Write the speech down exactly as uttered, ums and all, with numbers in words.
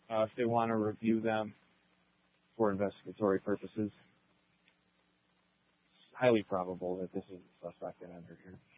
uh, if they want to review them for investigatory purposes. It's highly probable that this is the suspect that entered here.